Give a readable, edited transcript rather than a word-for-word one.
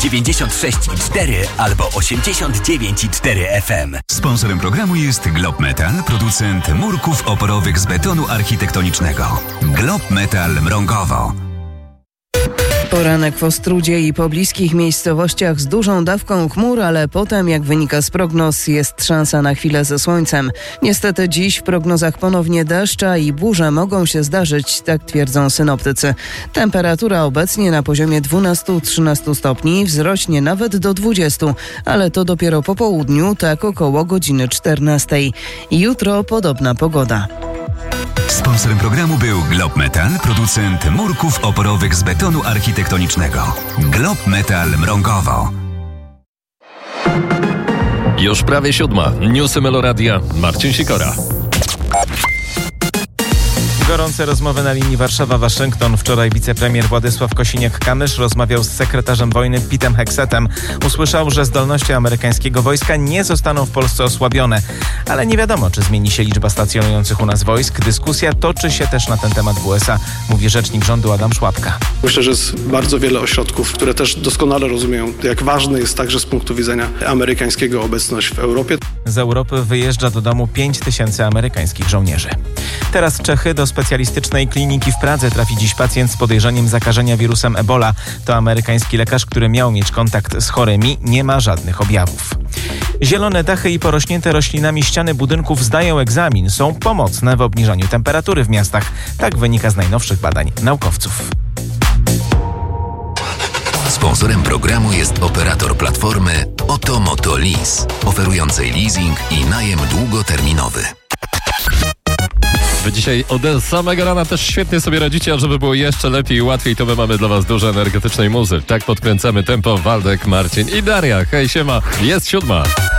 96,4 albo 89,4 FM. Sponsorem programu jest Glob Metal, producent murków oporowych z betonu architektonicznego. Glob Metal Mrągowo. Poranek w Ostródzie i pobliskich miejscowościach z dużą dawką chmur, ale potem, jak wynika z prognoz, jest szansa na chwilę ze słońcem. Niestety dziś w prognozach ponownie deszcza i burze mogą się zdarzyć, tak twierdzą synoptycy. Temperatura obecnie na poziomie 12-13 stopni, wzrośnie nawet do 20, ale to dopiero po południu, tak około godziny 14. Jutro podobna pogoda. Sponsorem programu był Glob Metal, producent murków oporowych z betonu architektonicznego. Glob Metal Mrągowo. Już prawie 7. Newsy Meloradia. Marcin Sikora. Gorące rozmowy na linii Warszawa-Waszyngton. Wczoraj wicepremier Władysław Kosiniak-Kamysz rozmawiał z sekretarzem wojny Pete'em Hexetem. Usłyszał, że zdolności amerykańskiego wojska nie zostaną w Polsce osłabione. Ale nie wiadomo, czy zmieni się liczba stacjonujących u nas wojsk. Dyskusja toczy się też na ten temat w USA, mówi rzecznik rządu Adam Szłapka. Myślę, że jest bardzo wiele ośrodków, które też doskonale rozumieją, jak ważny jest także z punktu widzenia amerykańskiego obecność w Europie. Z Europy wyjeżdża do domu 5 000 amerykańskich żołnierzy. Teraz Czechy. Do specjalistycznej kliniki w Pradze trafi dziś pacjent z podejrzeniem zakażenia wirusem Ebola. To amerykański lekarz, który miał mieć kontakt z chorymi, nie ma żadnych objawów. Zielone dachy i porośnięte roślinami ściany budynków zdają egzamin. Są pomocne w obniżaniu temperatury w miastach. Tak wynika z najnowszych badań naukowców. Sponsorem programu jest operator platformy Otomoto Lease, oferującej leasing i najem długoterminowy. Wy dzisiaj od samego rana też świetnie sobie radzicie, a żeby było jeszcze lepiej i łatwiej, to my mamy dla was dużo energetycznej muzy. Tak podkręcamy tempo. Waldek, Marcin i Daria. Hej, siema, jest 7.